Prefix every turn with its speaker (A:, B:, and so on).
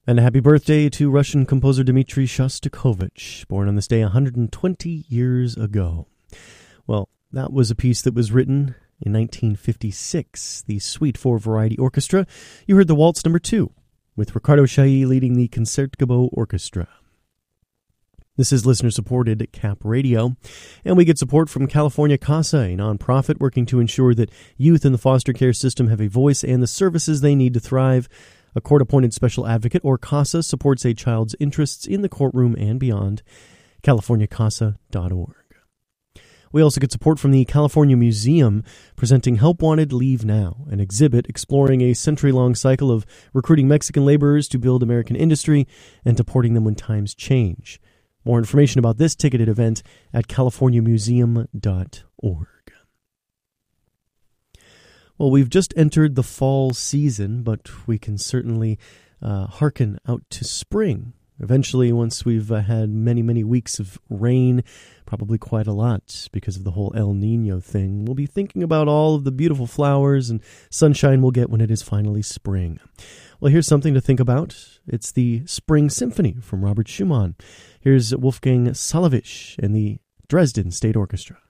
A: And a happy birthday to Russian composer Dmitri Shostakovich, born on this day 120 years ago. Well, that was a piece that was written in 1956, the Suite for Variety Orchestra. You heard the Waltz No. 2, with Ricardo Chailly leading the Concertgebouw Orchestra. This is listener-supported CAP Radio, and we get support from California CASA, a nonprofit working to ensure that youth in the foster care system have a voice and the services they need to thrive. A court-appointed special advocate, or CASA, supports a child's interests in the courtroom and beyond. CaliforniaCASA.org. We also get support from the California Museum, presenting Help Wanted, Leave Now, an exhibit exploring a century-long cycle of recruiting Mexican laborers to build American industry and deporting them when times change. More information about this ticketed event at californiamuseum.org. Well, we've just entered the fall season, but we can certainly hearken out to spring. Eventually, once we've had many, many weeks of rain, probably quite a lot because of the whole El Nino thing, we'll be thinking about all of the beautiful flowers and sunshine we'll get when it is finally spring. Well, here's something to think about. It's the Spring Symphony from Robert Schumann. Here's Wolfgang Salowitsch and the Dresden State Orchestra.